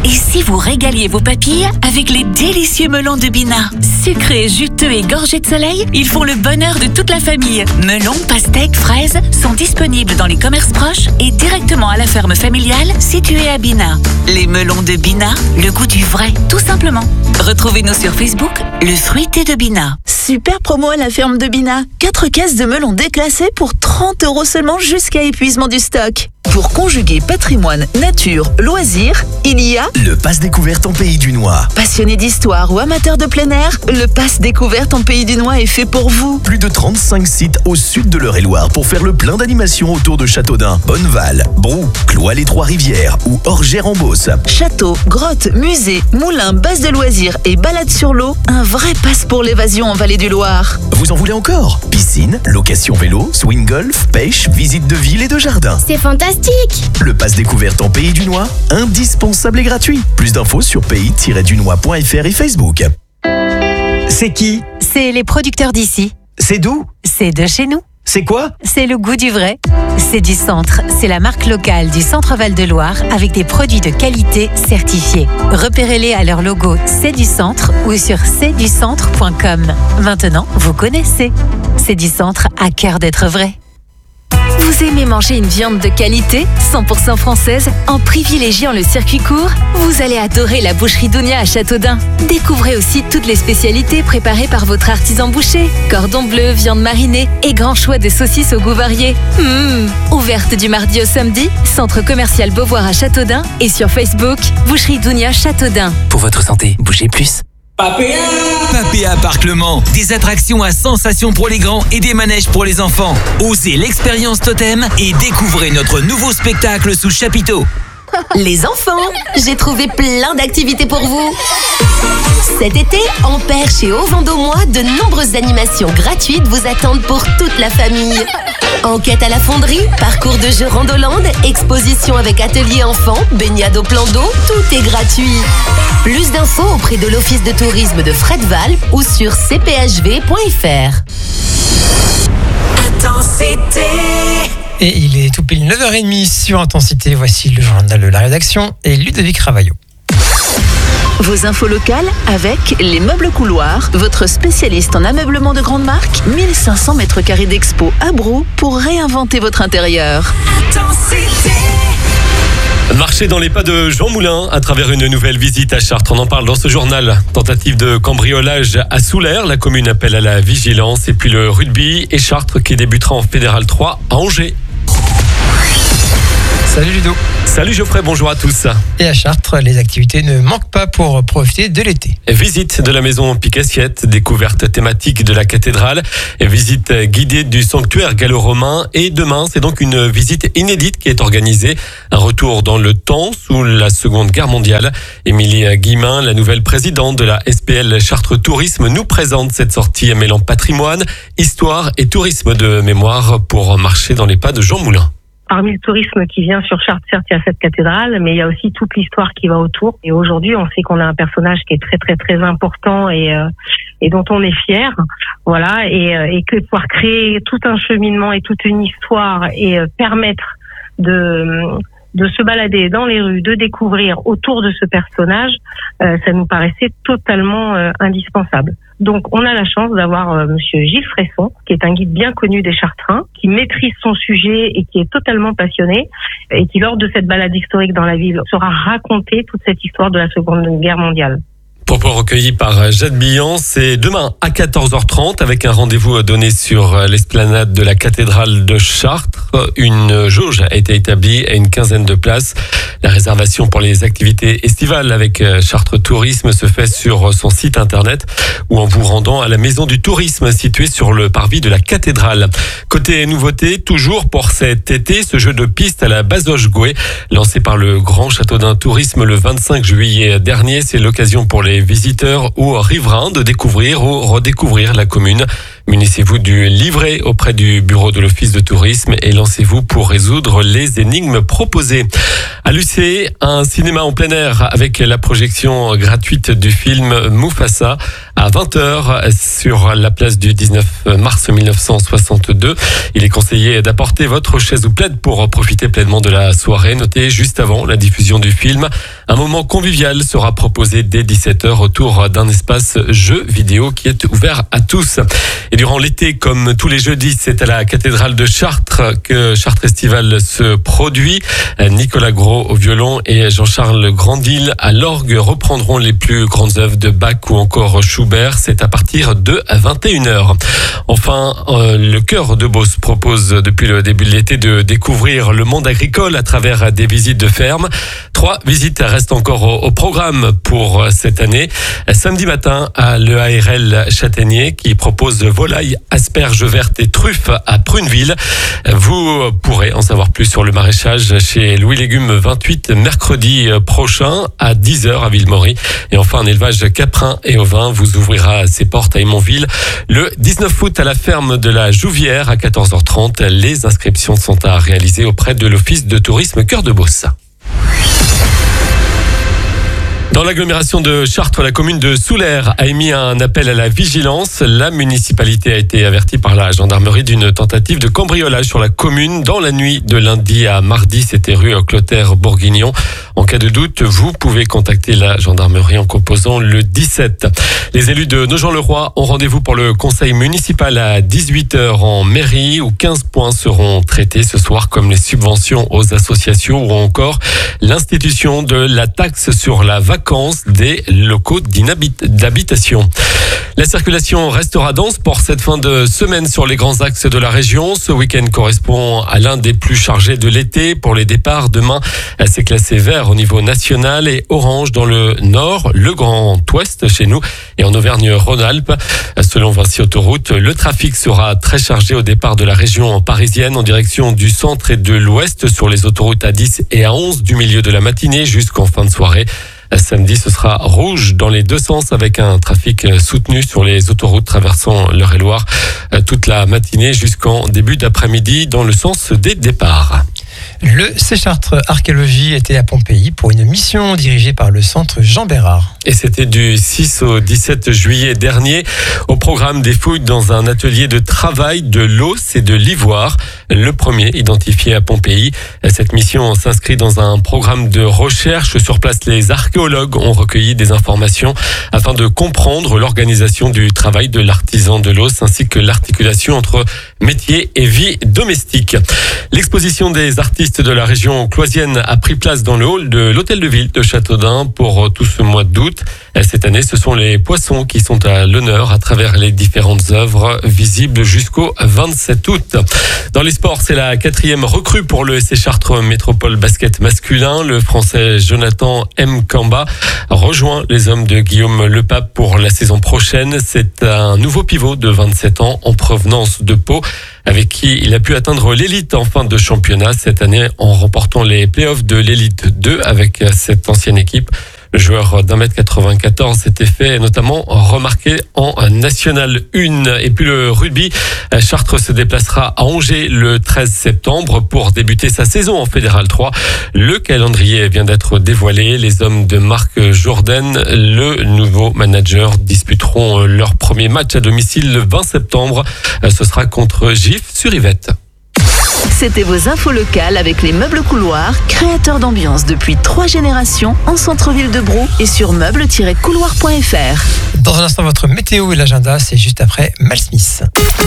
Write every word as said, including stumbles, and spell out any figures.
Et si vous régaliez vos papilles avec les délicieux melons de Bina? Sucrés, juteux et gorgés de soleil, ils font le bonheur de toute la famille. Melons, pastèques, fraises sont disponibles dans les commerces proches et directement à la ferme familiale située à Bina. Les melons de Bina, le goût du vrai, tout simplement. Retrouvez-nous sur Facebook, le fruité de Bina. Super promo à la ferme de Bina. quatre caisses de melons déclassés pour trente euros seulement jusqu'à épuisement du stock. Pour conjuguer patrimoine, nature, loisirs, il y a le Pass Découverte en Pays du Noix. Passionné d'histoire ou amateur de plein air, le Pass Découverte en Pays du Noix est fait pour vous. Plus de trente-cinq sites au sud de l'Eure-et-Loire pour faire le plein d'animations autour de Châteaudun, Bonneval, Brou, Cloix-les-Trois-Rivières ou Orgères-en-Beauce. Château, grottes, musées, moulins, bases de loisirs et balades sur l'eau, un vrai pass pour l'évasion en Vallée du Loir. Vous en voulez encore? Piscine, location vélo, swing golf, pêche, visite de ville et de jardin. C'est fantastique! Le Pass Découverte en Pays du Noix, indispensable et gratuit. Plus d'infos sur pays tiret du noix point f r et Facebook. C'est qui? C'est les producteurs d'ici. C'est d'où? C'est de chez nous. C'est quoi? C'est le goût du vrai. C'est du Centre. C'est la marque locale du Centre Val-de-Loire avec des produits de qualité certifiés. Repérez-les à leur logo C'est du Centre ou sur c'est du centre point com. Maintenant, vous connaissez. C'est du Centre à cœur d'être vrai. Vous aimez manger une viande de qualité, cent pour cent française, en privilégiant le circuit court? Vous allez adorer la boucherie Dounia à Châteaudun. Découvrez aussi toutes les spécialités préparées par votre artisan boucher. Cordon bleu, viande marinée et grand choix de saucisses au goût varié. Mmh. Ouverte du mardi au samedi, centre commercial Beauvoir à Châteaudun et sur Facebook, boucherie Dounia Châteaudun. Pour votre santé, bougez plus. Papéa Papéa Parc Le Mans. Des attractions à sensations pour les grands et des manèges pour les enfants. Osez l'expérience totem et découvrez notre nouveau spectacle sous chapiteau. Les enfants, j'ai trouvé plein d'activités pour vous. Cet été, en Perche et au Vendômois, de nombreuses animations gratuites vous attendent pour toute la famille. Enquête à la fonderie, parcours de jeux Randoland, exposition avec atelier enfants, baignade au plan d'eau, tout est gratuit. Plus d'infos auprès de l'Office de tourisme de Fredval ou sur c p h v point f r. Intensité. Et il est tout pile neuf heures trente sur Intensité. Voici le journal de la rédaction et Ludovic Ravaillot. Vos infos locales avec Les Meubles Couloirs, votre spécialiste en ameublement de grande marque. mille cinq cents mètres carrés d'expo à Brou pour réinventer votre intérieur. Intensité. Marcher dans les pas de Jean Moulin à travers une nouvelle visite à Chartres. On en parle dans ce journal. Tentative de cambriolage à Soulaire. La commune appelle à la vigilance. Et puis le rugby et Chartres qui débutera en Fédéral trois à Angers. Salut Ludo. Salut Geoffrey, bonjour à tous. Et à Chartres, les activités ne manquent pas pour profiter de l'été. Visite de la maison Picassiette, découverte thématique de la cathédrale, visite guidée du sanctuaire gallo-romain et demain, c'est donc une visite inédite qui est organisée. Un retour dans le temps sous la Seconde Guerre mondiale. Émilie Guillemin, la nouvelle présidente de la S P L Chartres Tourisme, nous présente cette sortie mêlant patrimoine, histoire et tourisme de mémoire pour marcher dans les pas de Jean Moulin. Parmi le tourisme qui vient sur Chartres, certes, il y a cette cathédrale, mais il y a aussi toute l'histoire qui va autour. Et aujourd'hui, on sait qu'on a un personnage qui est très, très, très important et, euh, et dont on est fier. Voilà. Et, euh, et que de pouvoir créer tout un cheminement et toute une histoire et euh, permettre de, de se balader dans les rues, de découvrir autour de ce personnage, euh, ça nous paraissait totalement euh, indispensable. Donc, on a la chance d'avoir euh, Monsieur Gilles Fresson, qui est un guide bien connu des Chartrains, qui maîtrise son sujet et qui est totalement passionné, et qui, lors de cette balade historique dans la ville, saura raconter toute cette histoire de la Seconde Guerre mondiale. Propos recueillis par Jade Billan, c'est demain à quatorze heures trente avec un rendez-vous donné sur l'esplanade de la cathédrale de Chartres. Une jauge a été établie à une quinzaine de places. La réservation pour les activités estivales avec Chartres Tourisme se fait sur son site internet ou en vous rendant à la maison du tourisme située sur le parvis de la cathédrale. Côté nouveauté, toujours pour cet été, ce jeu de piste à la Bazoche-Gouet, lancé par le Grand Châteaudun Tourisme le vingt-cinq juillet dernier, c'est l'occasion pour les visiteurs ou riverains de découvrir ou redécouvrir la commune. Munissez-vous du livret auprès du bureau de l'Office de tourisme et lancez-vous pour résoudre les énigmes proposées. À l'U C, un cinéma en plein air avec la projection gratuite du film Mufasa à vingt heures sur la place du dix-neuf mars mille neuf cent soixante-deux. Il est conseillé d'apporter votre chaise ou plaid pour profiter pleinement de la soirée. Notez juste avant la diffusion du film, un moment convivial sera proposé dès dix-sept heures autour d'un espace jeu vidéo qui est ouvert à tous. Et durant l'été, comme tous les jeudis, c'est à la cathédrale de Chartres que Chartres Estival se produit. Nicolas Gros au violon et Jean-Charles Grandil à l'orgue reprendront les plus grandes œuvres de Bach ou encore Schubert. C'est à partir de vingt et une heures. Enfin, euh, le Cœur de Beauce propose depuis le début de l'été de découvrir le monde agricole à travers des visites de ferme. Trois visites restent encore au, au programme pour cette année. Samedi matin à l'E A R L Châtaignier qui propose volailles, asperges vertes et truffes à Pruneville. Vous pourrez en savoir plus sur le maraîchage chez Louis Légumes vingt-huit mercredi prochain à dix heures à Villemaury. Et enfin, un élevage caprin et ovin vous ouvrira ses portes à Aymonville le dix-neuf août à la ferme de la Jouvière à quatorze heures trente. Les inscriptions sont à réaliser auprès de l'Office de tourisme Cœur de Beauce. Dans l'agglomération de Chartres, la commune de Soulaire a émis un appel à la vigilance. La municipalité a été avertie par la gendarmerie d'une tentative de cambriolage sur la commune dans la nuit de lundi à mardi. C'était rue Clotaire-Bourguignon. En cas de doute, vous pouvez contacter la gendarmerie en composant le dix-sept. Les élus de Nogent-le-Roi ont rendez-vous pour le conseil municipal à dix-huit heures en mairie où quinze points seront traités ce soir comme les subventions aux associations ou encore l'institution de la taxe sur la vacance des locaux d'habitation. La circulation restera dense pour cette fin de semaine sur les grands axes de la région. Ce week-end correspond à l'un des plus chargés de l'été. Pour les départs, demain, c'est classé vert au niveau national et orange dans le nord, le Grand Ouest chez nous et en Auvergne-Rhône-Alpes. Selon Vinci Autoroute, le trafic sera très chargé au départ de la région parisienne en direction du centre et de l'ouest sur les autoroutes A dix et A onze du milieu de la matinée jusqu'en fin de soirée. Samedi, ce sera rouge dans les deux sens avec un trafic soutenu sur les autoroutes traversant l'Eure-et-Loire toute la matinée jusqu'en début d'après-midi dans le sens des départs. Le Séchartres Archéologie était à Pompéi pour une mission dirigée par le centre Jean Bérard. Et c'était du six au dix-sept juillet dernier. Au programme des fouilles dans un atelier de travail de l'os et de l'ivoire. Le premier identifié à Pompéi. Cette mission s'inscrit dans un programme de recherche. Sur place, les archéologues ont recueilli des informations afin de comprendre l'organisation du travail de l'artisan de l'os ainsi que l'articulation entre métier et vie domestique. L'exposition des artistes de la région cloisienne a pris place dans le hall de l'hôtel de ville de Châteaudun pour tout ce mois d'août. Cette année, ce sont les poissons qui sont à l'honneur à travers les différentes œuvres visibles jusqu'au vingt-sept août. Dans les sports, c'est la quatrième recrue pour le S C Chartres Métropole Basket masculin. Le Français Jonathan M. Kamba rejoint les hommes de Guillaume Lepape pour la saison prochaine. C'est un nouveau pivot de vingt-sept ans en provenance de Pau, avec qui il a pu atteindre l'élite en fin de championnat cette année en remportant les playoffs de l'élite deux avec cette ancienne équipe. Le joueur d'un mètre quatre-vingt-quatorze s'était fait notamment remarquer en National un. Et puis le rugby, Chartres se déplacera à Angers le treize septembre pour débuter sa saison en Fédéral trois. Le calendrier vient d'être dévoilé. Les hommes de Marc Jourdain, le nouveau manager, disputeront leur premier match à domicile le vingt septembre. Ce sera contre Gif-sur-Yvette. C'était vos infos locales avec les meubles couloirs, créateurs d'ambiance depuis trois générations en centre-ville de Brou et sur meubles tiret couloir point f r. Dans un instant, votre météo et l'agenda, c'est juste après Mal Smith.